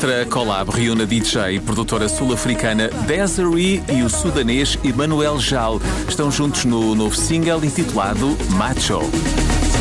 Extra Collab reúne a DJ e produtora sul-africana Desiree e o sudanês Emmanuel Jal. Estão juntos no novo single intitulado Macho.